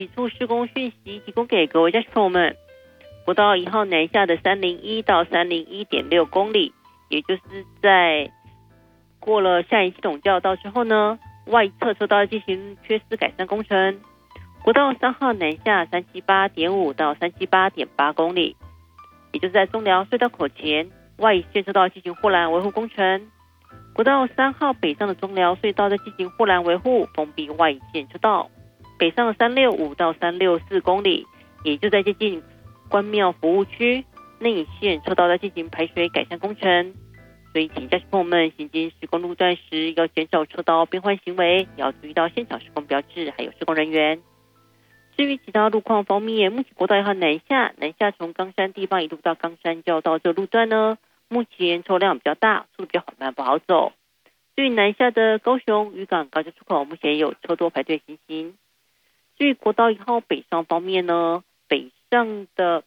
起处施工讯息提供给各位驾驶朋友们。国道1号南下的301到301.6公里，也就是在过了下营系统交流道之后呢，外侧车道进行缺失改善工程。国道3号南下378.5到378.8公里，也就是在中寮隧道口前外线车道进行护栏维护工程。国道3号北上的中寮隧道在进行护栏维护，封闭外线车道。北上的365到364公里，也就在接近关庙服务区内线车道在进行排水改善工程。所以请驾驶朋友们行经施工路段时要减少车道变换行为，也要注意到现场施工标志还有施工人员。至于其他路况方面，目前国道1号南下从冈山地方一路到冈山交流道这路段呢，目前车辆比较大，速度比较缓慢，不好走。至于南下的高雄渔港高架出口，目前有车多排队行行。至于国道1号北上方面呢，北上的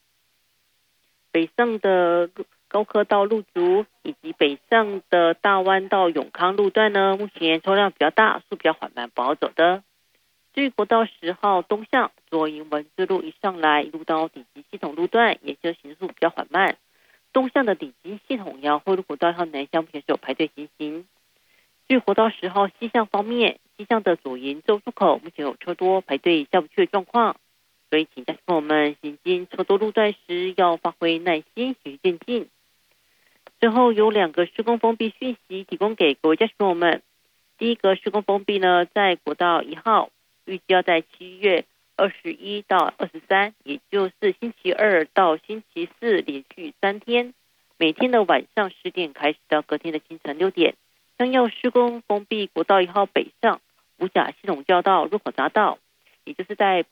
高科道路竹以及北上的大湾到永康路段呢，目前车辆比较大，速度比较缓慢，不好走的。至于国道10号东向左营文字路一上来，一路到顶级系统路段，也就行速比较缓慢。东向的顶级系统要汇入国道1号南向，目前是有排队行行。至于国道10号西向方面，西向的左营州出口目前有车多排队下不去的状况，所以请驾驶朋友们行经车多路段时要发挥耐心，循序渐进。最后有2个施工封闭讯息提供给各位驾驶朋友们。第一个施工封闭呢，在国道1号预计要在7月21到23，也就是星期二到星期四连续3天，每天的晚上10点开始到隔天的清晨6点，将要施工封闭国道1号北上五甲系统交道入口匝道，也就是台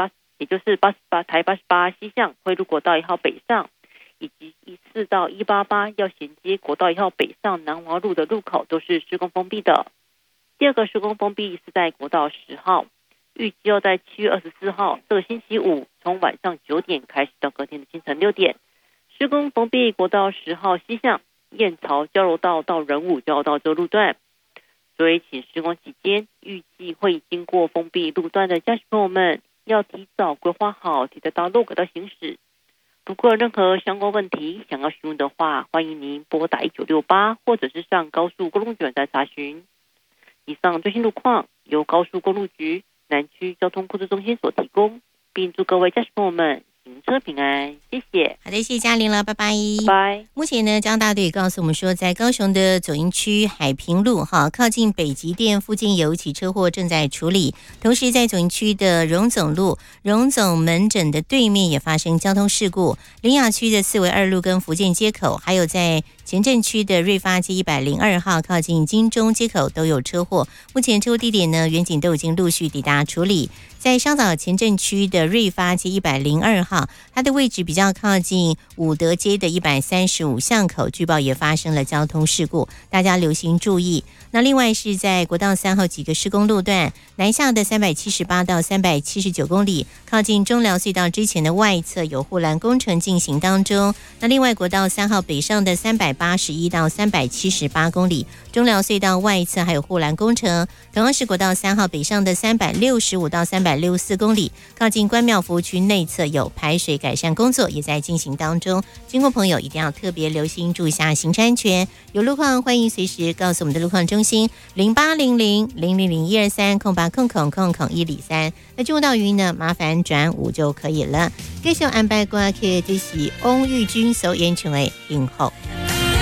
88西向汇入国道1号北上，以及14到188要衔接国道1号北上南华路的路口都是施工封闭的。第二个施工封闭是在国道10号，预计要在7月24号这个星期五，从晚上9点开始到隔天的清晨6点，施工封闭国道10号西向燕巢交流道到仁武交流道这路段。所以请施工期间预计会经过封闭路段的驾驶朋友们要提早规划好提得到路轨道行驶。如果有任何相关问题想要询问的话，欢迎您拨打1968或者是上高速公路局网站查询。以上最新路况由高速公路局南区交通控制中心所提供，并祝各位驾驶朋友们行车平安，谢谢。 好的，谢谢嘉玲了，拜拜。 拜拜。 目前呢，交通大队告诉我们说，在高雄的左营区海平路靠近北极店附近有一起车祸正在处理，同时在左营区的荣总路荣总门诊的对面也发生交通事故，苓雅区的四维2路跟福建街口，还有在前镇区的瑞发街102号靠近金钟街口都有车祸，目前车祸地点呢，员警都已经陆续抵达处理。在稍早前镇区的瑞发街102号，它的位置比较靠近武德街的135巷口，据报也发生了交通事故，大家留心注意。那另外是在国道3号几个施工路段，南下的378到379公里，靠近中寮隧道之前的外侧有护栏工程进行当中。那另外国道3号北上的381到378公里，中寮隧道外侧还有护栏工程。同样是国道3号北上的365到364公里，靠近关庙服务区内侧有排水改善工作也在进行当中，经过朋友一定要特别留心，注意一下行车安全。有路况欢迎随时告诉我们的路况中心0800000123空8空103。那进入到语音呢，麻烦转5就可以了。继续安排歌曲，这是翁玉君所演唱的《今后》。